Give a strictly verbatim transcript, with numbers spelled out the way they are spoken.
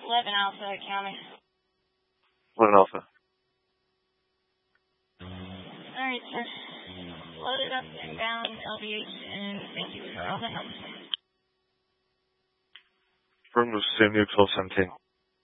eleven Alpha, County. eleven Alpha. Alright, sir. Loaded up and bound L V H, and thank you for all the help. From the same new twelve seventeen.